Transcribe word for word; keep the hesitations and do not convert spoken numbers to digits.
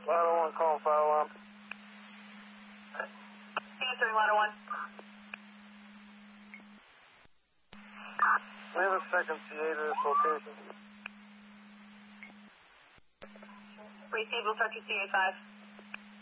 Lotto one, calling fire alarm. Answering Lotto one. We have a second C A to this location. Receive, we'll start to C A five.